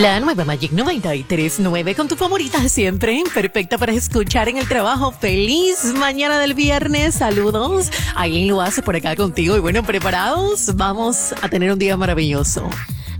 La nueva Magic 93.9 con tu favorita siempre, perfecta para escuchar en el trabajo. Feliz mañana del viernes, saludos. Aileen lo hace por acá contigo y bueno, preparados, vamos a tener un día maravilloso.